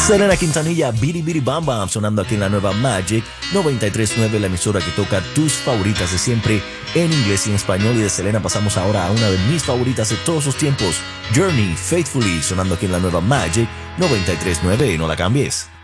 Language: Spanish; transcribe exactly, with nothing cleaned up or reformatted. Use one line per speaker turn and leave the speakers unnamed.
Selena Quintanilla, Biri Biri Bam Bam, sonando aquí en la nueva Magic noventa y tres punto nueve, la emisora que toca tus favoritas de siempre en inglés y en español. Y de Selena pasamos ahora a una de mis favoritas de todos los tiempos, Journey, Faithfully, sonando aquí en la nueva Magic noventa y tres punto nueve. No la cambies.